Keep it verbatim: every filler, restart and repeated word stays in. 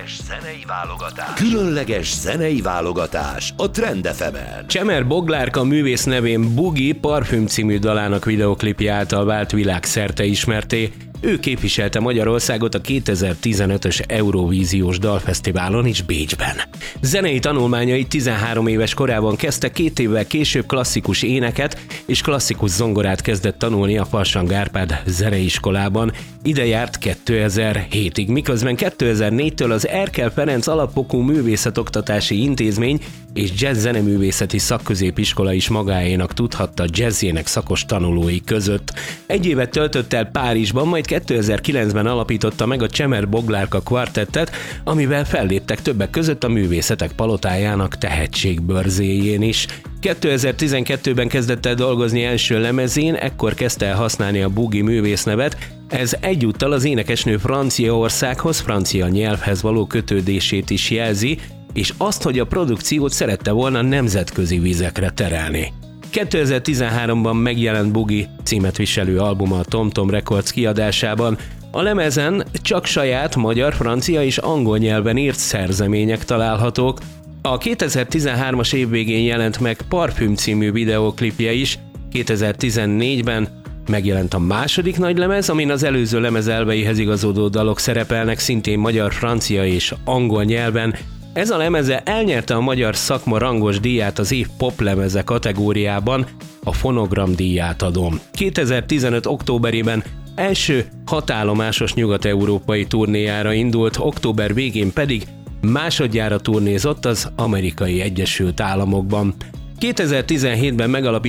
Különleges zenei válogatás. Különleges zenei válogatás a Trend ef emen. Csemer Boglárka művész nevén Bugi Parfüm című dalának videoklipje által vált világszerte ismerté. Ő képviselte Magyarországot a kétezer-tizenötös Eurovíziós Dalfesztiválon is Bécsben. Zenei tanulmányait tizenhárom éves korában kezdte, két évvel később klasszikus éneket és klasszikus zongorát kezdett tanulni a Farsang Árpád zeneiskolában. Ide járt kétezer-hétig, miközben kétezer-négytől az Erkel Ferenc Alapfokú Művészetoktatási Intézmény és Jazz Zeneművészeti Szakközépiskola is magáénak tudhatta jazzének szakos tanulói között. Egy évet töltött el Párizsban, majd kétezer-kilencben alapította meg a Csemer Boglárka kvartettet, amivel felléptek többek között a Művészetek Palotájának tehetségbörzéjén is. kétezer-tizenkettőben kezdett el dolgozni első lemezén, ekkor kezdte el használni a Bugi művésznevet. Ez egyúttal az énekesnő Franciaországhoz, francia nyelvhez való kötődését is jelzi, és azt, hogy a produkciót szerette volna nemzetközi vizekre terelni. kétezer-tizenháromban megjelent Bugi címet viselő albuma a Tom Tom Records kiadásában. A lemezen csak saját magyar, francia és angol nyelven írt szerzemények találhatók. A kétezer-tizenhármas év végén jelent meg Parfüm című videóklipje is, kétezer-tizennégyben megjelent a második nagy lemez, amin az előző lemez elveihez igazodó dalok szerepelnek szintén magyar, francia és angol nyelven. Ez a lemeze elnyerte a magyar szakma rangos díját az év poplemeze kategóriában, a Fonogram díját adom. kétezer-tizenöt októberében első hatállomásos nyugat-európai turnéjára indult, október végén pedig másodjára turnézott az Amerikai Egyesült Államokban. kétezer-tizenhétben megalapított